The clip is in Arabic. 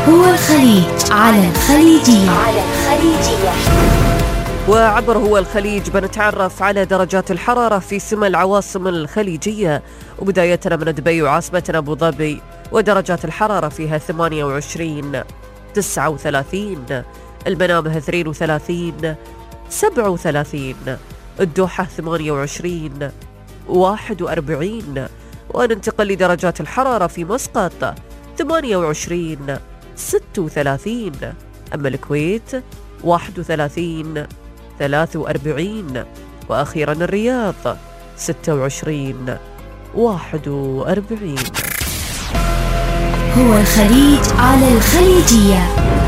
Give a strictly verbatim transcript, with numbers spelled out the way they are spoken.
هو الخليج على الخليجية. على الخليجية. وعبر هو الخليج بنتعرف على درجات الحرارة في سمى العواصم الخليجية، وبداية من دبي وعاصمتنا أبو ظبي، ودرجات الحرارة فيها ثمانية وعشرين، تسعة وثلاثين، المنامة اثنين وثلاثين، سبعة وثلاثين، الدوحة ثمانية وعشرين، واحد وأربعين. وننتقل لدرجات الحرارة في مسقط ثمانية وعشرين، ستة وثلاثين، أما الكويت واحد وثلاثين، ثلاثة وأربعين، وأخيرا الرياض ستة وعشرين، واحد وأربعين. هو الخليج على الخليجية.